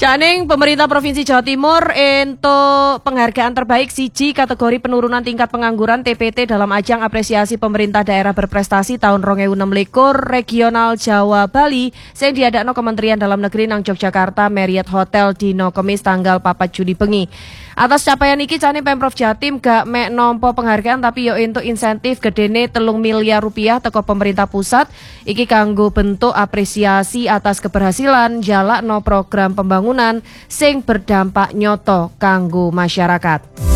Caning pemerintah Provinsi Jawa Timur untuk penghargaan terbaik siji kategori penurunan tingkat pengangguran TPT dalam ajang apresiasi pemerintah daerah berprestasi tahun 2016 regional Jawa Bali sing diadakno Kementerian Dalam Negeri nang Yogyakarta Marriott Hotel dino Kemis tanggal 4 Juli bengi. Atas capaian iki Caning Pemprov Jatim gak mek nompo penghargaan tapi yo entuk insentif gedene 3 miliar rupiah teko pemerintah pusat iki kanggo bentuk apresiasi atas keberhasilan jalakno program pembangunan sing berdampak nyoto kanggo masyarakat.